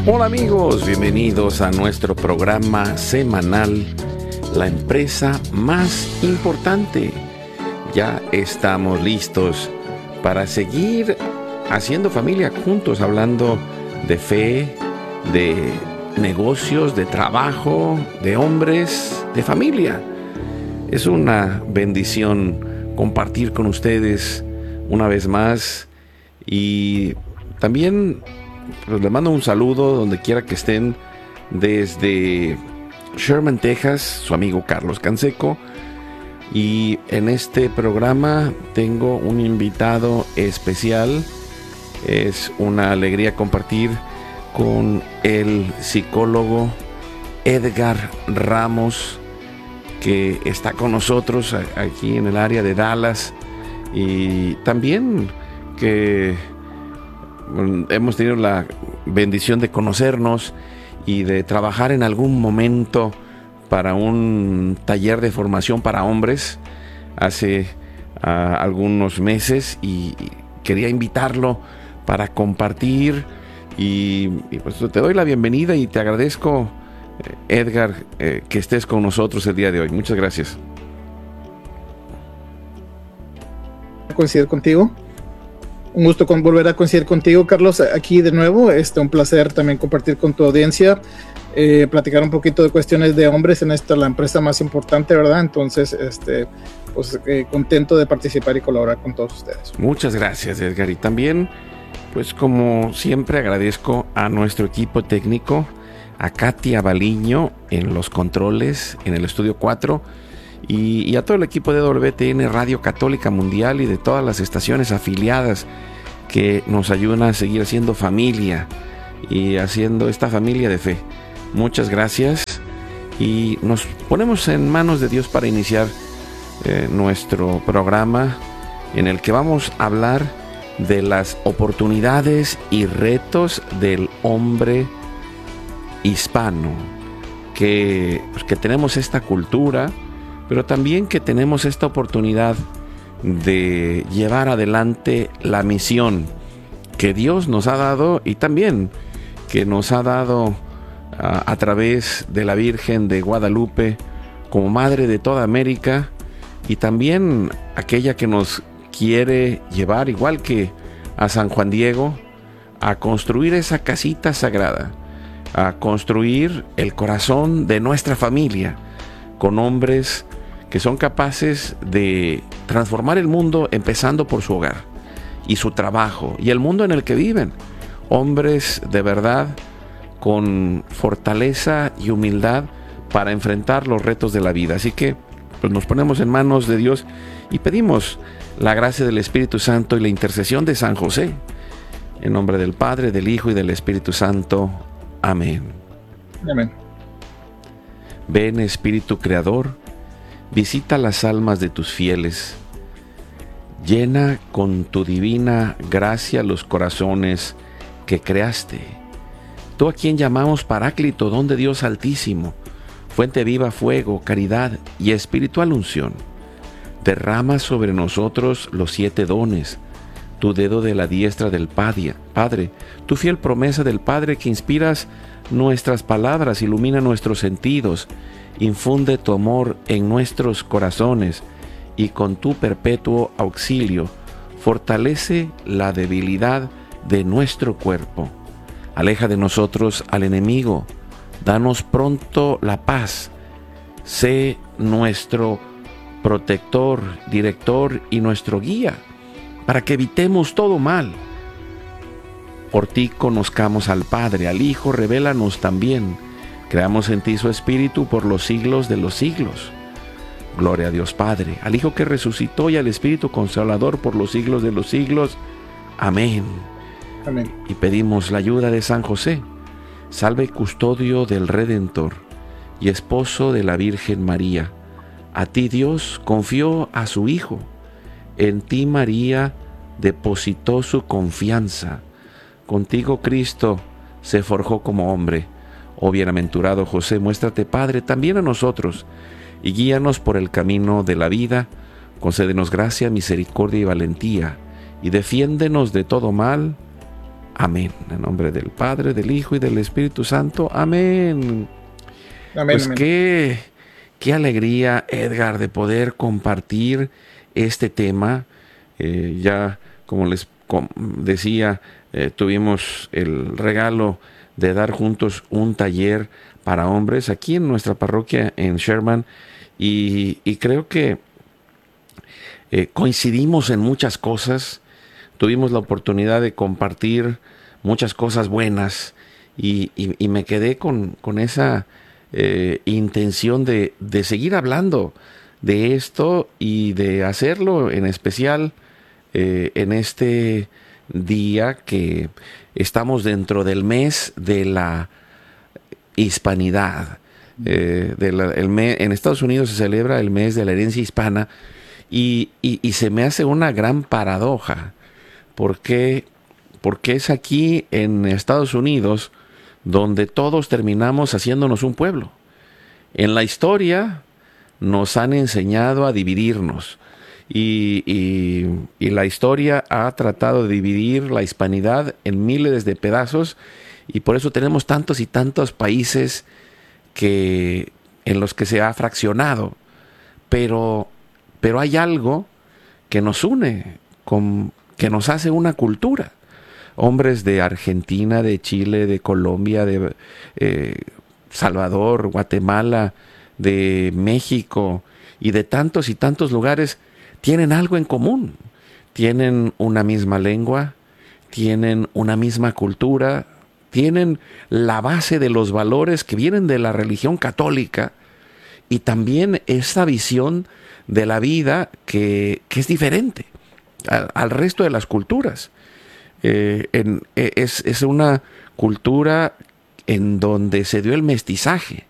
Hola amigos, bienvenidos a nuestro programa semanal, La empresa más importante. Ya estamos listos para seguir haciendo familia juntos, hablando de fe, de negocios, de trabajo, de hombres, de familia. Es una bendición compartir con ustedes una vez más y también pues, les mando un saludo donde quiera que estén desde Sherman, Texas, su amigo Carlos Canseco. Y en este programa tengo un invitado especial. Es una alegría compartir con el psicólogo Edgar Ramos, que está con nosotros aquí en el área de Dallas, y también que hemos tenido la bendición de conocernos y de trabajar en algún momento para un taller de formación para hombres hace algunos meses, y quería invitarlo para compartir y pues te doy la bienvenida y te agradezco, Edgar, que estés con nosotros el día de hoy. Muchas gracias. Coincidir contigo. Un gusto volver a coincidir contigo, Carlos, aquí de nuevo. Un placer también compartir con tu audiencia, platicar un poquito de cuestiones de hombres en la empresa más importante, ¿verdad? Entonces, contento de participar y colaborar con todos ustedes. Muchas gracias, Edgar. Y también, pues como siempre, agradezco a nuestro equipo técnico, a Katia Baliño en los controles, en el estudio 4, y a todo el equipo de WTN Radio Católica Mundial y de todas las estaciones afiliadas que nos ayudan a seguir haciendo familia y haciendo esta familia de fe. Muchas gracias, y nos ponemos en manos de Dios para iniciar nuestro programa, en el que vamos a hablar de las oportunidades y retos del hombre hispano, que tenemos esta cultura, pero también que tenemos esta oportunidad de llevar adelante la misión que Dios nos ha dado, y también que nos ha dado a través de la Virgen de Guadalupe como Madre de toda América, y también aquella que nos quiere llevar, igual que a San Juan Diego, a construir esa casita sagrada, a construir el corazón de nuestra familia con hombres que son capaces de transformar el mundo, empezando por su hogar y su trabajo y el mundo en el que viven. Hombres de verdad con fortaleza y humildad para enfrentar los retos de la vida. Así que pues nos ponemos en manos de Dios y pedimos la gracia del Espíritu Santo y la intercesión de San José. En nombre del Padre, del Hijo y del Espíritu Santo. Amén. Amén. Ven, Espíritu Creador, visita las almas de tus fieles. Llena con tu divina gracia los corazones que creaste. Tú, a quien llamamos Paráclito, don de Dios Altísimo, fuente viva, fuego, caridad y espiritual unción. Derrama sobre nosotros los 7 dones, tu dedo de la diestra del Padre, tu fiel promesa del Padre, que inspiras nuestras palabras, ilumina nuestros sentidos, infunde tu amor en nuestros corazones, y con tu perpetuo auxilio fortalece la debilidad de nuestro cuerpo. Aleja de nosotros al enemigo, danos pronto la paz. Sé nuestro protector, director y nuestro guía, para que evitemos todo mal. Por ti conozcamos al Padre, al Hijo revélanos también. Creamos en ti su Espíritu por los siglos de los siglos. Gloria a Dios Padre, al Hijo que resucitó y al Espíritu Consolador por los siglos de los siglos. Amén. Amén. Y pedimos la ayuda de San José, salve custodio del Redentor y esposo de la Virgen María. A ti Dios confió a su Hijo, en ti María depositó su confianza. Contigo Cristo se forjó como hombre. Oh bienaventurado José, muéstrate Padre también a nosotros, y guíanos por el camino de la vida. Concédenos gracia, misericordia y valentía, y defiéndenos de todo mal. Amén. En nombre del Padre, del Hijo y del Espíritu Santo. Amén. Amén, Pues amén. qué alegría, Edgar, de poder compartir este tema. Ya, como les decía, tuvimos el regalo de dar juntos un taller para hombres aquí en nuestra parroquia en Sherman, y creo que coincidimos en muchas cosas. Tuvimos la oportunidad de compartir muchas cosas buenas, y me quedé con esa intención de seguir hablando de esto y de hacerlo en especial en este día que estamos dentro del mes de la hispanidad. En Estados Unidos se celebra el mes de la herencia hispana, y se me hace una gran paradoja. Porque es aquí en Estados Unidos donde todos terminamos haciéndonos un pueblo. En la historia nos han enseñado a dividirnos, y la historia ha tratado de dividir la hispanidad en miles de pedazos, y por eso tenemos tantos y tantos países en los que se ha fraccionado. Pero hay algo que nos une, que nos hace una cultura. Hombres de Argentina, de Chile, de Colombia, de Salvador, Guatemala, de México y de tantos y tantos lugares tienen algo en común. Tienen una misma lengua, tienen una misma cultura, tienen la base de los valores que vienen de la religión católica, y también esa visión de la vida que es diferente al resto de las culturas. Es una cultura en donde se dio el mestizaje.